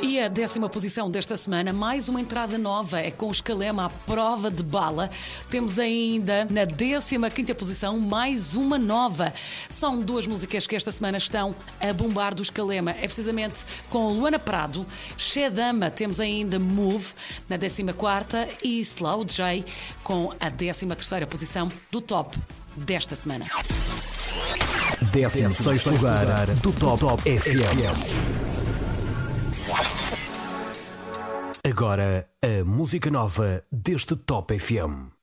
E a 10ª posição desta semana, mais uma entrada nova, é com o Escalema à prova de bala. Temos ainda na 15ª posição mais uma nova. São duas músicas que esta semana estão a bombar do Escalema. É precisamente com Luana Prado, Shedama. Temos ainda Move na 14ª e Slow J com a 13ª posição do top desta semana. 16º lugar do Top FM. Agora, a música nova deste Top FM.